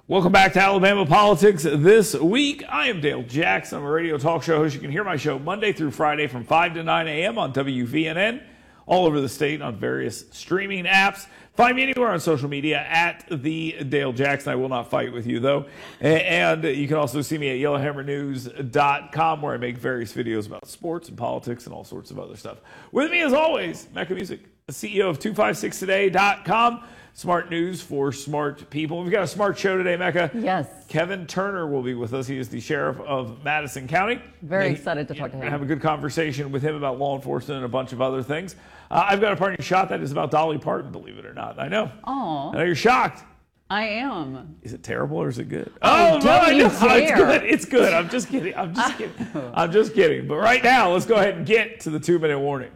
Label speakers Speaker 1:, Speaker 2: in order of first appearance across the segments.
Speaker 1: Welcome back to Alabama Politics This Week. I am Dale Jackson. I'm a radio talk show host. You can hear my show Monday through Friday from 5 to 9 a.m. on WVNN, all over the state on various streaming apps. Find me anywhere on social media at the Dale Jackson. I will not fight with you, though. And you can also see me at yellowhammernews.com, where I make various videos about sports and politics and all sorts of other stuff. With me, as always, Mecca Music, the CEO of 256today.com. Smart news for smart people. We've got a smart show today, Mecca.
Speaker 2: Yes.
Speaker 1: Kevin Turner will be with us. He is the sheriff of Madison County.
Speaker 2: Very excited to talk to him.
Speaker 1: Have a good conversation with him about law enforcement and a bunch of other things. I've got a parting shot that is about Dolly Parton, believe it or not. I know.
Speaker 2: Aw.
Speaker 1: I know you're shocked.
Speaker 2: I am.
Speaker 1: Is it terrible or is it good?
Speaker 2: Oh,
Speaker 1: no, I know.
Speaker 2: It's good.
Speaker 1: It's good. I'm just kidding. I'm just kidding. I'm just kidding. But right now, let's go ahead and get to the 2-minute warning.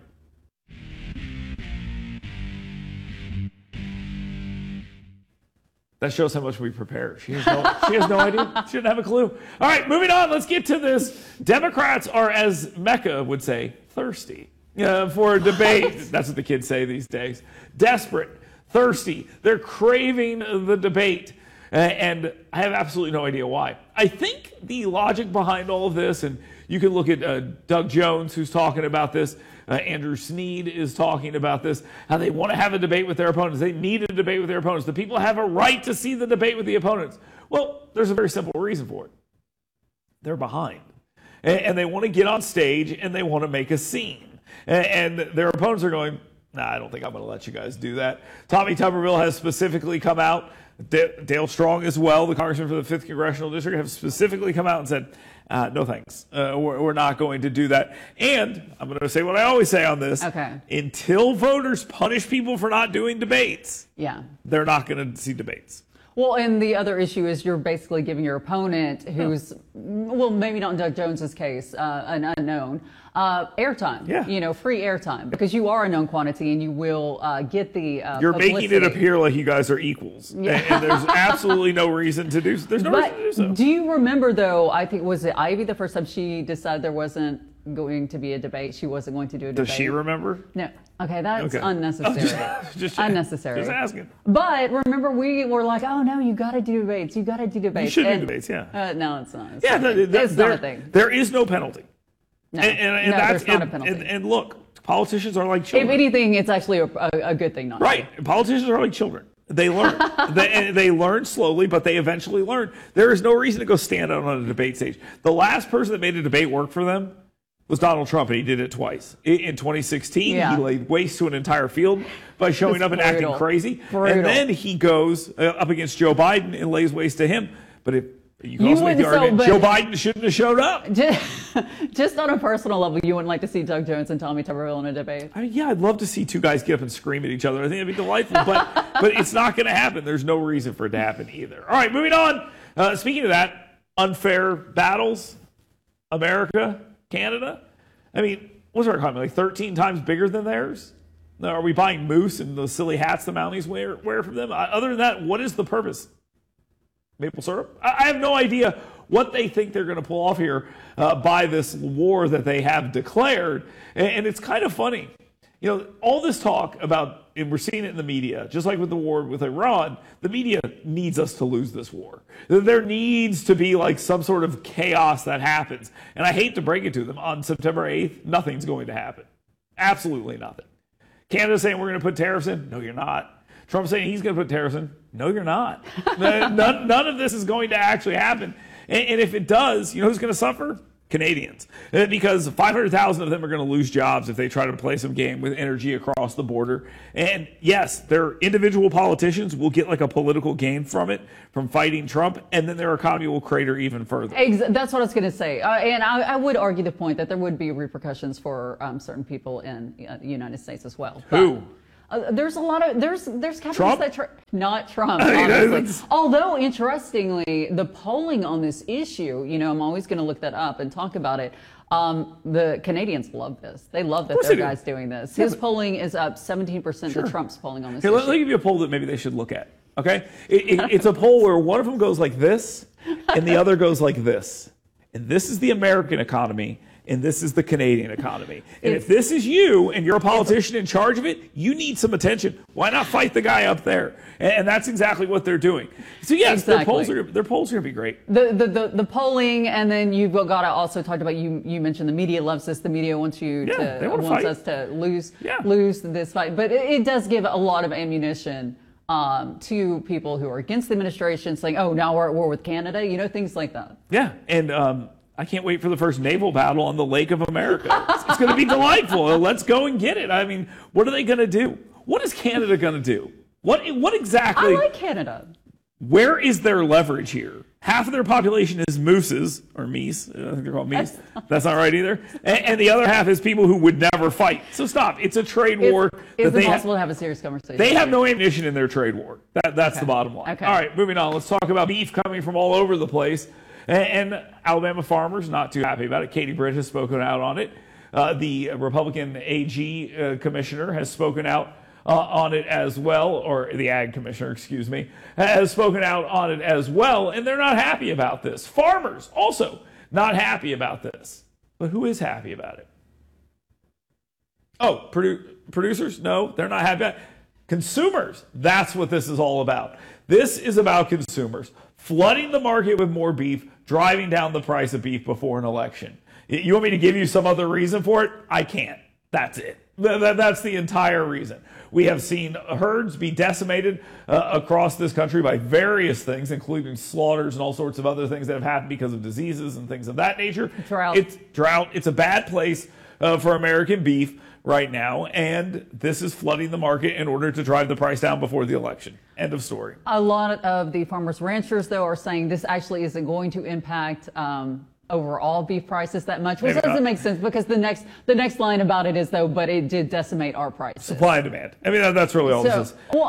Speaker 1: That shows how much we prepare. She has no idea. She doesn't have a clue. All right, moving on. Let's get to this. Democrats are, as Mecca would say, thirsty for a debate. That's what the kids say these days. Desperate, thirsty. They're craving the debate. And I have absolutely no idea why. I think the logic behind all of this, and you can look at Doug Jones, who's talking about this. Andrew Snead is talking about this, how they want to have a debate with their opponents. They need a debate with their opponents. The people have a right to see the debate with the opponents. Well, there's a very simple reason for it. They're behind. And they want to get on stage, and they want to make a scene. And their opponents are going, nah, I don't think I'm going to let you guys do that. Tommy Tuberville has specifically come out. Dale Strong as well, the congressman for the 5th Congressional District, have specifically come out and said, no thanks. We're not going to do that. And I'm going to say what I always say on this.
Speaker 2: Okay.
Speaker 1: Until voters punish people for not doing debates, they're not going to see debates.
Speaker 2: Well, and the other issue is you're basically giving your opponent, who's, well, maybe not in Doug Jones's case, an unknown, airtime.
Speaker 1: Yeah.
Speaker 2: You know, free airtime, because you are a known quantity and you will get the
Speaker 1: You're
Speaker 2: publicity.
Speaker 1: making it appear like you guys are equals. Yeah. And there's absolutely no reason to do so. There's no reason to do so.
Speaker 2: Do you remember, though, I think, was it Ivy the first time she decided there wasn't going to be a debate? She wasn't going to do a debate.
Speaker 1: Does she remember?
Speaker 2: No. Okay, that's unnecessary.
Speaker 1: Just
Speaker 2: unnecessary.
Speaker 1: Just asking.
Speaker 2: But remember, we were like, oh, no, you got to do debates. You got to do debates.
Speaker 1: You should do debates, yeah.
Speaker 2: No, it's not.
Speaker 1: It's
Speaker 2: not a thing.
Speaker 1: There is no penalty.
Speaker 2: No,
Speaker 1: and
Speaker 2: there's not a penalty.
Speaker 1: And look, politicians are like children.
Speaker 2: If anything, it's actually a good thing not
Speaker 1: right.
Speaker 2: to.
Speaker 1: Politicians are like children. They learn. they learn slowly, but they eventually learn. There is no reason to go stand out on a debate stage. The last person that made a debate work for them was Donald Trump, and he did it twice. In 2016, he laid waste to an entire field by showing up and acting crazy. And then he goes up against Joe Biden and lays waste to him. But if you can also make the argument Joe Biden shouldn't have showed up.
Speaker 2: Just on a personal level, you wouldn't like to see Doug Jones and Tommy Tuberville in a debate?
Speaker 1: I mean, yeah, I'd love to see two guys get up and scream at each other. I think that'd be delightful. But it's not going to happen. There's no reason for it to happen either. All right, moving on. Speaking of that, unfair battles, America, Canada. I mean, what's our economy, like 13 times bigger than theirs? Are we buying moose and those silly hats the Mounties wear from them? Other than that, what is the purpose? Maple syrup? I have no idea what they think they're going to pull off here by this war that they have declared. And it's kind of funny. You know, all this talk about, and we're seeing it in the media, just like with the war with Iran, the media needs us to lose this war. There needs to be like some sort of chaos that happens. And I hate to break it to them, on September 8th, nothing's going to happen. Absolutely nothing. Canada's saying we're going to put tariffs in. No, you're not. Trump's saying he's going to put tariffs in. No, you're not. None of this is going to actually happen. And if it does, you know who's going to suffer? Canadians. Because 500,000 of them are going to lose jobs if they try to play some game with energy across the border. And yes, their individual politicians will get like a political gain from it, from fighting Trump, and then their economy will crater even further.
Speaker 2: That's what I was going to say. And I would argue the point that there would be repercussions for certain people in the United States as well.
Speaker 1: Who?
Speaker 2: There's a lot of there's capitalists
Speaker 1: Trump?
Speaker 2: that not Trump, honestly. Although interestingly, the polling on this issue, you know, I'm always going to look that up and talk about it. The Canadians love this. They love that their guy's doing this. His polling is up 17% to Trump's polling on this issue.
Speaker 1: Let me give you a poll that maybe they should look at. Okay, it's a poll where one of them goes like this, and the other goes like this. And this is the American economy, and this is the Canadian economy. And if this is you and you're a politician in charge of it, you need some attention. Why not fight the guy up there? And that's exactly what they're doing. So yes,
Speaker 2: exactly.
Speaker 1: their polls are going to be great.
Speaker 2: The polling, and then you've got to also talk about, you mentioned the media loves this. The media wants us to lose this fight. But it does give a lot of ammunition to people who are against the administration, saying, oh, now we're at war with Canada, things like that.
Speaker 1: Yeah, and I can't wait for the first naval battle on the Lake of America. It's going to be delightful. Let's go and get it. I mean, what are they going to do? What is Canada going to do? What exactly?
Speaker 2: I like Canada.
Speaker 1: Where is their leverage here? Half of their population is mooses, or meese. I think they're called meese. That's not right either. And the other half is people who would never fight. So stop. It's a trade war.
Speaker 2: It's impossible to have a serious conversation.
Speaker 1: They have no ammunition in their trade war. That's the bottom line.
Speaker 2: Okay.
Speaker 1: All right, moving on. Let's talk about beef coming from all over the place. And Alabama farmers not too happy about it. Katie Britt has spoken out on it. The Republican AG commissioner has spoken out on it as well, or the ag commissioner, excuse me, has spoken out on it as well, and they're not happy about this. Farmers also not happy about this. But who is happy about it? Oh, producers? No, they're not happy about it. Consumers, that's what this is all about. This is about consumers flooding the market with more beef, driving down the price of beef before an election. You want me to give you some other reason for it? I can't. That's it. That's the entire reason. We have seen herds be decimated across this country by various things, including slaughters and all sorts of other things that have happened because of diseases and things of that nature.
Speaker 2: Drought.
Speaker 1: It's a bad place for American beef right now, and this is flooding the market in order to drive the price down before the election. End of story.
Speaker 2: A lot of the farmers ranchers, though, are saying this actually isn't going to impact overall beef prices that much, which doesn't make sense, because the next line about it is, though, but it did decimate our prices.
Speaker 1: Supply and demand. I mean, that's really all this is.
Speaker 2: Well,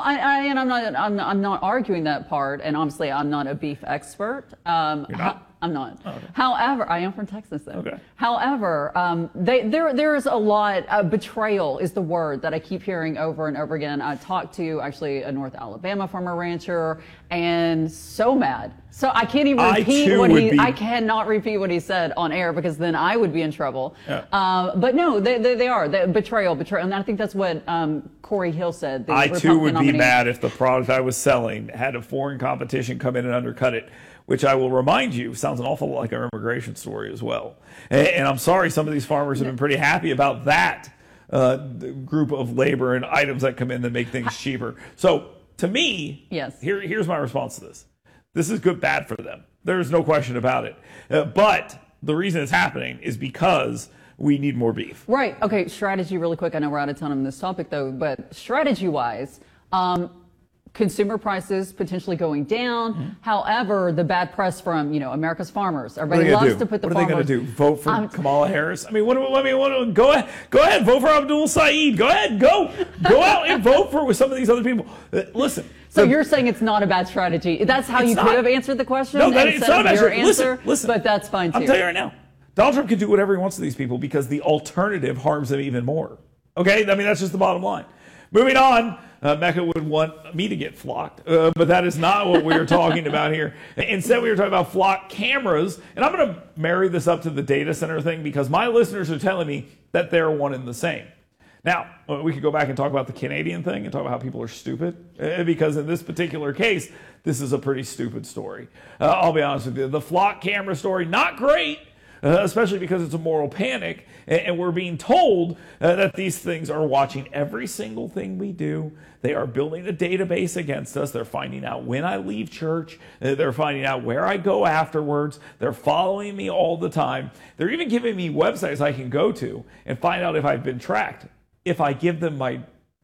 Speaker 2: I'm not arguing that part, and obviously I'm not a beef expert.
Speaker 1: You're not?
Speaker 2: I'm not.
Speaker 1: Oh, okay.
Speaker 2: However, I am from Texas, though.
Speaker 1: Okay.
Speaker 2: However, there is a lot. Betrayal is the word that I keep hearing over and over again. I talked to actually a North Alabama farmer rancher, and so mad. So I can't even repeat I cannot repeat what he said on air, because then I would be in trouble.
Speaker 1: Yeah.
Speaker 2: But no, they are betrayal, and I think that's what Corey Hill said.
Speaker 1: I too would be mad if the product I was selling had a foreign competition come in and undercut it, which I will remind you sounds an awful lot like our immigration story as well. And I'm sorry, some of these farmers have been pretty happy about that group of labor and items that come in that make things cheaper. So to me,
Speaker 2: yes.
Speaker 1: Here's my response to this. This is bad for them. There's no question about it. But the reason it's happening is because we need more beef.
Speaker 2: Right. Okay. Strategy really quick. I know we're out of time on this topic, though, but strategy-wise, consumer prices potentially going down. Mm-hmm. However, the bad press from America's farmers. Everybody loves to put the farmers.
Speaker 1: What are they going to do? Vote for Kamala Harris? I mean, go ahead, vote for Abdul Saeed. Go ahead, go out and vote for some of these other people. Listen.
Speaker 2: So you're saying it's not a bad strategy? That's how you could have answered the question.
Speaker 1: No, it's not a bad strategy. Listen,
Speaker 2: but that's fine too.
Speaker 1: I'll tell you right now, Donald Trump can do whatever he wants to these people because the alternative harms them even more. Okay, I mean that's just the bottom line. Moving on. Mecca would want me to get flocked, but that is not what we are talking about here. Instead, we were talking about flock cameras, and I'm going to marry this up to the data center thing because my listeners are telling me that they're one and the same. Now, we could go back and talk about the Canadian thing and talk about how people are stupid, because in this particular case, this is a pretty stupid story. I'll be honest with you. The flock camera story, not great. Especially because it's a moral panic, and we're being told that these things are watching every single thing we do. They are building a database against us. They're finding out when I leave church. They're finding out where I go afterwards. They're following me all the time. They're even giving me websites I can go to and find out if I've been tracked. If I give them my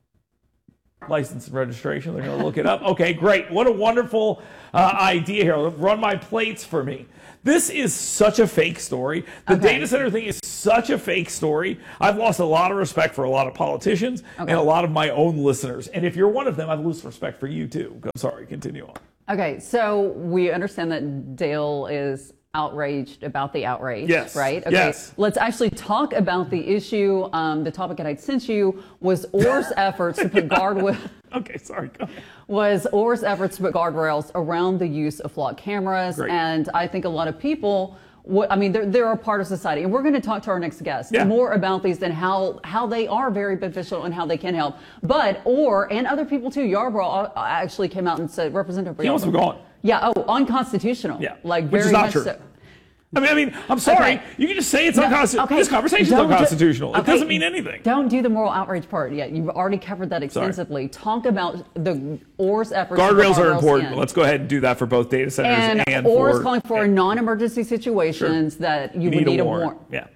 Speaker 1: license and registration, they're going to look it up. Okay, great. What a wonderful idea here. Run my plates for me. This is such a fake story. The data center thing is such a fake story. I've lost a lot of respect for a lot of politicians and a lot of my own listeners. And if you're one of them, I've lost respect for you too. I'm sorry, continue on.
Speaker 2: Okay, so we understand that Dale is outraged about the outrage,
Speaker 1: yes,
Speaker 2: right? Okay,
Speaker 1: yes.
Speaker 2: Let's actually talk about the issue. The topic that I sent you was Orr's efforts to put guardrails.
Speaker 1: Okay, sorry. Go ahead.
Speaker 2: Was Orr's efforts to put guardrails around the use of flock cameras.
Speaker 1: Great.
Speaker 2: And I think a lot of people I mean, they're a part of society, and we're going to talk to our next guest more about these and how they are very beneficial and how they can help. And other people too. Yarborough actually came out and said, Representative.
Speaker 1: He wants them gone.
Speaker 2: Yeah. Oh, unconstitutional.
Speaker 1: Yeah.
Speaker 2: Like
Speaker 1: which
Speaker 2: very
Speaker 1: is not
Speaker 2: much
Speaker 1: true.
Speaker 2: so.
Speaker 1: I mean, I'm sorry.
Speaker 2: Okay.
Speaker 1: You can just say it's unconstitutional.
Speaker 2: Okay.
Speaker 1: This conversation is unconstitutional. It doesn't mean anything.
Speaker 2: Don't do the moral outrage part yet. You've already covered that extensively. Talk about the OR's efforts.
Speaker 1: Guardrails are important. Let's go ahead and do that for both data centers and
Speaker 2: OR is calling for non-emergency situations that you would need a warrant.
Speaker 1: Yeah.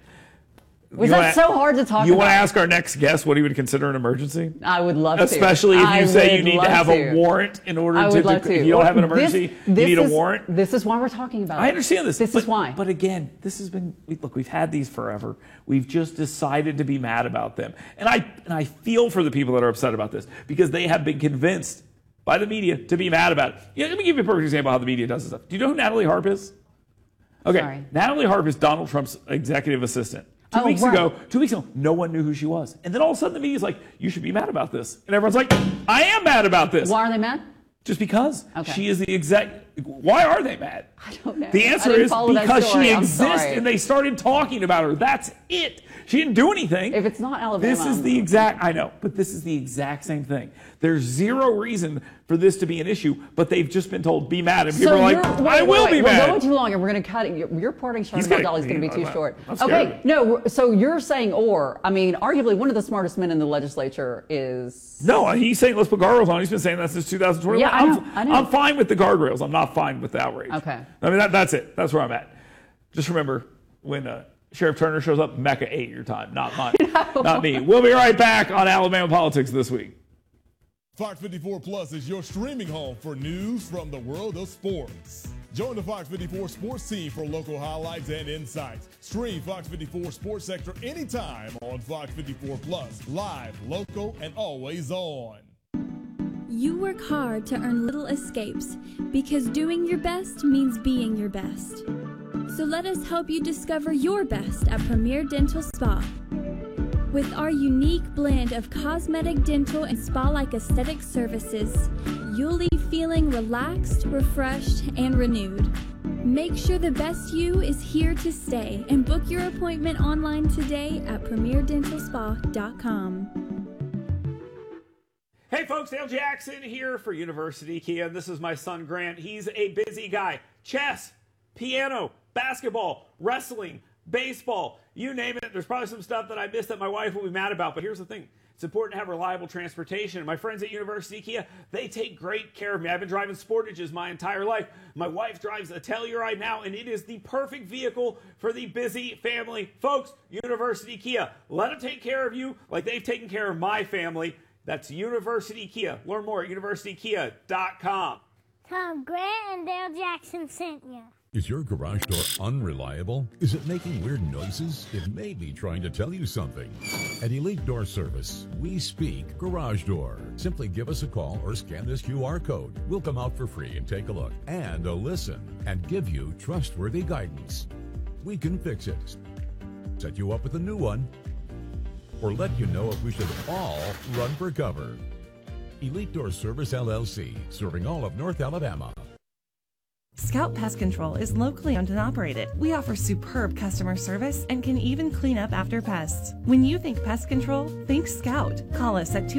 Speaker 2: Was that so hard to talk about?
Speaker 1: You want to ask our next guest what he would consider an emergency?
Speaker 2: I would love to.
Speaker 1: Especially if you say you need to have a warrant in order to. If you don't have an emergency, you need a warrant.
Speaker 2: This is why we're talking about it.
Speaker 1: I understand this.
Speaker 2: This is why.
Speaker 1: But again, this has been, look, we've had these forever. We've just decided to be mad about them. And I feel for the people that are upset about this because they have been convinced by the media to be mad about it. Yeah, let me give you a perfect example of how the media does this stuff. Do you know who Natalie Harp is? Okay.
Speaker 2: Sorry.
Speaker 1: Natalie Harp is Donald Trump's executive assistant. Two weeks ago, no one knew who she was. And then all of a sudden the media's like, you should be mad about this. And everyone's like, I am mad about this.
Speaker 2: Why are they mad?
Speaker 1: Just because. She is the Why are they mad?
Speaker 2: I don't know.
Speaker 1: The answer is because she exists and they started talking about her. That's it. She didn't do anything.
Speaker 2: If it's not Alabama.
Speaker 1: This is the exact, I know, but this is the exact same thing. There's zero reason for this to be an issue, but they've just been told, be mad. And people are like, I will be mad.
Speaker 2: We're going too long and we're going to cut it. Your parting shot about Dolly is going to be too short. Okay, no, so you're saying I mean, arguably one of the smartest men in the legislature is...
Speaker 1: No, he's saying let's put guardrails on. He's been saying that since 2021.
Speaker 2: Yeah, I know.
Speaker 1: I'm fine with the guardrails. I'm not fine with the outrage.
Speaker 2: Okay.
Speaker 1: I mean, that's it. That's where I'm at. Just remember, when Sheriff Turner shows up, Mecca ate your time, not mine. Not me. We'll be right back on Alabama Politics This Week.
Speaker 3: Fox 54 Plus is your streaming home for news from the world of sports. Join the Fox 54 sports team for local highlights and insights. Stream Fox 54 Sports Sector anytime on Fox 54 Plus, live, local, and always on.
Speaker 4: You work hard to earn little escapes because doing your best means being your best. So let us help you discover your best at Premier Dental Spa. With our unique blend of cosmetic, dental, and spa-like aesthetic services, you'll leave feeling relaxed, refreshed, and renewed. Make sure the best you is here to stay and book your appointment online today at premierdentalspa.com.
Speaker 1: Hey folks, Dale Jackson here for University Kia. This is my son Grant. He's a busy guy. Chess, piano, basketball, wrestling, baseball, you name it. There's probably some stuff that I missed that my wife will be mad about, but here's the thing. It's important to have reliable transportation. My friends at University Kia, they take great care of me. I've been driving Sportages my entire life. My wife drives a Telluride now, and it is the perfect vehicle for the busy family. Folks, University Kia, let them take care of you like they've taken care of my family. That's University Kia. Learn more at universitykia.com.
Speaker 5: Tom, Grant and Dale Jackson sent you.
Speaker 6: Is your garage door unreliable? Is it making weird noises? It may be trying to tell you something. At Elite Door Service, we speak garage door. Simply give us a call or scan this QR code. We'll come out for free and take a look and a listen and give you trustworthy guidance. We can fix it, set you up with a new one, or let you know if we should all run for cover. Elite Door Service LLC, serving all of North Alabama.
Speaker 7: Scout Pest Control is locally owned and operated. We offer superb customer service and can even clean up after pests. When you think pest control, think Scout. Call us at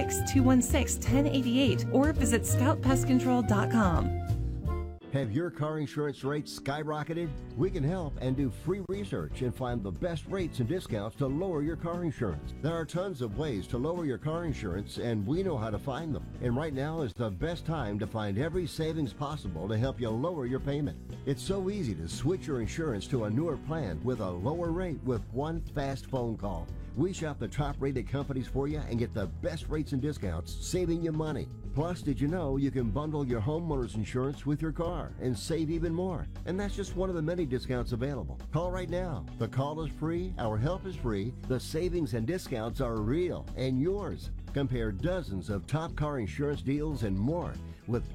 Speaker 7: 256-216-1088 or visit scoutpestcontrol.com.
Speaker 8: Have your car insurance rates skyrocketed? We can help and do free research and find the best rates and discounts to lower your car insurance. There are tons of ways to lower your car insurance, and we know how to find them. And right now is the best time to find every savings possible to help you lower your payment. It's so easy to switch your insurance to a newer plan with a lower rate with one fast phone call. We shop the top-rated companies for you and get the best rates and discounts, saving you money. Plus, did you know you can bundle your homeowner's insurance with your car and save even more? And that's just one of the many discounts available. Call right now. The call is free, our help is free, the savings and discounts are real and yours. Compare dozens of top car insurance deals and more with